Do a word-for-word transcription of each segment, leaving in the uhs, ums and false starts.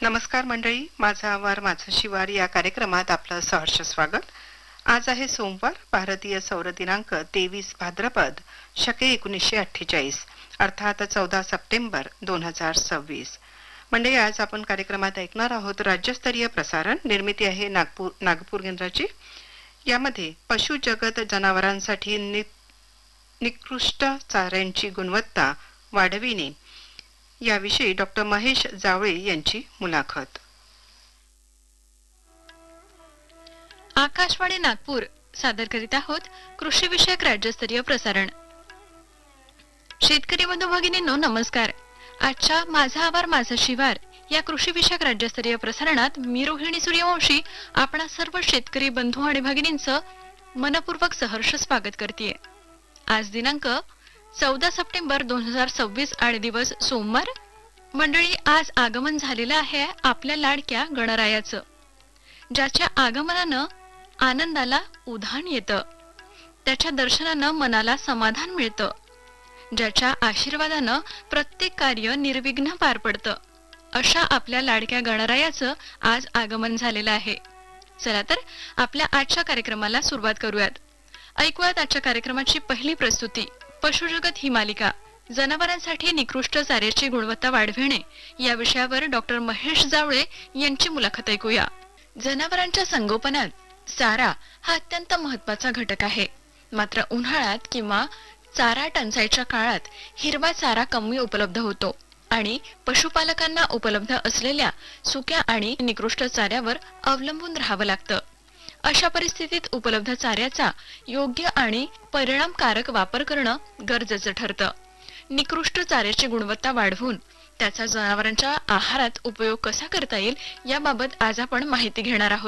नमस्कार मंडळी, माझा आवार माझं शिवार या कार्यक्रमात आपलं सहर्ष स्वागत. आज आहे सोमवार, भारतीय सौर दिनांक तेवीस भाद्रपद शके एकोणीसशे अठ्ठेचाळीस अर्थात चौदा सप्टेंबर दोन हजार सव्वीस. मंडळी, आज आपण कार्यक्रमात ऐकणार आहोत राज्यस्तरीय प्रसारण. निर्मिती आहे नागपूर नागपूर केंद्राची. यामध्ये पशु जगत जनावरांसाठी नि निकृष्ट चाऱ्यांची गुणवत्ता वाढविणे याविषयी डॉक्टर महेश जावळे यांची मुलाखत. आकाशवाणी नागपूर सादर करीत आहोत कृषी विषयक राज्यस्तरीय प्रसारण. शेतकरी बंधू भगिनींनो नमस्कार. आजच्या माझा आवार माझा शिवार या कृषी विषयक राज्यस्तरीय प्रसारणात मी रोहिणी सूर्यवंशी आपणा सर्व शेतकरी बंधू आणि भगिनींचं मनपूर्वक सहर्ष स्वागत करते. आज दिनांक चौदा सप्टेंबर दोन हजार सव्वीस आणि दिवस सोमवार. मंडळी, आज आगमन झालेलं आहे आपल्या लाडक्या गणरायाचं, ज्याच्या आगमनानं आनंदाला उधाण येतं, त्याच्या दर्शनानं मनाला समाधान मिळतं, ज्याच्या आशीर्वादानं प्रत्येक कार्य निर्विघ्न पार पडतं. अशा आपल्या लाडक्या गणरायाचं आज आगमन झालेलं आहे. चला तर आपल्या आजच्या कार्यक्रमाला सुरुवात करूयात. ऐकूयात आजच्या कार्यक्रमाची पहिली प्रस्तुती. पशुजगत ही मालिका जनावरांसाठी निकृष्ट चाऱ्याची गुणवत्ता वाढविणे या विषयावर डॉक्टर महेश जावळे यांची मुलाखत ऐकूया. जनावरांच्या संगोपनात चारा हा अत्यंत महत्वाचा घटक आहे. मात्र उन्हाळ्यात किंवा चारा टंचाईच्या काळात हिरवा चारा कमी उपलब्ध होतो आणि पशुपालकांना उपलब्ध असलेल्या सुक्या आणि निकृष्ट चाऱ्यावर अवलंबून राहावं लागतं. अशा परिस्थितीत उपलब्ध चाऱ्याचा योग्य आणि परिणामकारक वापर करणं गरजेचं ठरतं. निकृष्ट चाऱ्याची गुणवत्ता वाढवून त्याचा जनावरांच्या आहारात उपयोग कसा करता येईल याबाबत आज आपण माहिती घेणार आहोत.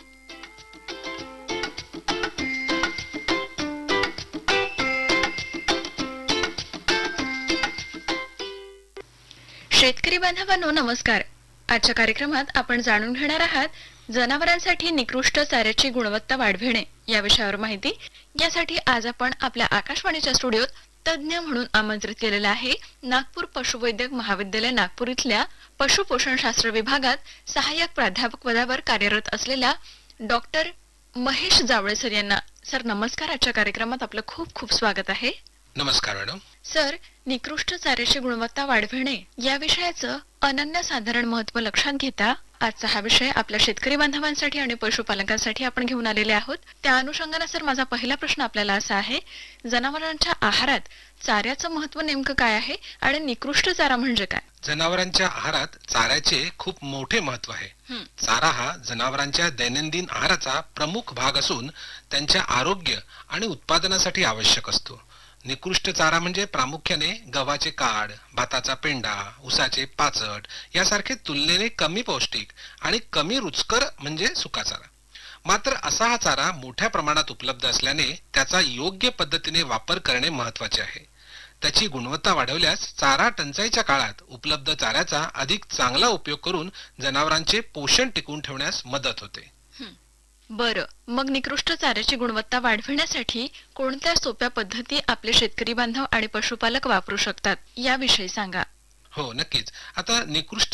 शेतकरी बांधवांनो नमस्कार. आजच्या कार्यक्रमात आपण जाणून घेणार आहात जनावरांसाठी निकृष्ट चाऱ्याची गुणवत्ता वाढविणे या विषयावर माहिती. यासाठी आज आपण आपल्या आकाशवाणीच्या स्टुडिओत तज्ज्ञ म्हणून आमंत्रित केलेला आहे नागपूर पशुवैद्यक महाविद्यालय नागपूर इथल्या पशुपोषणशास्त्र विभागात सहाय्यक प्राध्यापक पदावर कार्यरत असलेल्या डॉक्टर महेश जावळे सर यांना. सर नमस्कार. आजच्या कार्यक्रमात आपलं खूप खूप स्वागत आहे. नमस्कार मॅडम. सर, निकृष्ट चाऱ्याची गुणवत्ता वाढविणे या विषयाचं अनन्यसाधारण महत्व लक्षात घेता आजचा हा विषय आपल्या शेतकरी बांधवांसाठी आणि पशुपालकांसाठी आपण घेऊन आलेले आहोत. त्या अनुषंगाने सर माझा पहिला प्रश्न आपल्याला असा आहे, जनावरांच्या आहारात चाऱ्याचं महत्व नेमकं काय आहे आणि निकृष्ट चारा म्हणजे काय? जनावरांच्या आहारात चाऱ्याचे खूप मोठे महत्व आहे. चारा हा जनावरांच्या दैनंदिन आहाराचा प्रमुख भाग असून त्यांच्या आरोग्य आणि उत्पादनासाठी आवश्यक असतो. निकृष्ट चारा म्हणजे प्रामुख्याने गव्हाचे काड, भाताचा पेंडा, ऊसाचे पाचट यासारखे तुलनेने कमी पौष्टिक आणि कमी रुचकर म्हणजे सुका चारा. मात्र असा हा चारा मोठ्या प्रमाणात उपलब्ध असल्याने त्याचा योग्य पद्धतीने वापर करणे महत्वाचे आहे. त्याची गुणवत्ता वाढवल्यास चारा टंचाईच्या काळात उपलब्ध चाऱ्याचा अधिक चांगला उपयोग करून जनावरांचे पोषण टिकवून ठेवण्यास मदत होते. बरं, मग निकृष्ट चाऱ्याची गुणवत्ता वाढविण्यासाठी कोणत्या सोप्या पद्धती आपले शेतकरी बांधव आणि पशुपालक वापरू शकतात याविषयी सांगा. हो नक्कीच. आता निकृष्ट